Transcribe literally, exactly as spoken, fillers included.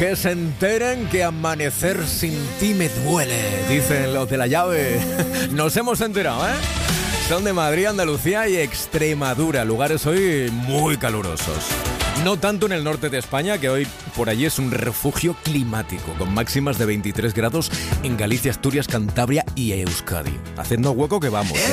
Que se enteren que amanecer sin ti me duele, dicen los de La Llave. Nos hemos enterado, ¿eh? Son de Madrid, Andalucía y Extremadura, lugares hoy muy calurosos. No tanto en el norte de España, que hoy por allí es un refugio climático, con máximas de veintitrés grados en Galicia, Asturias, Cantabria y Euskadi. Haciendo hueco que vamos, ¿eh?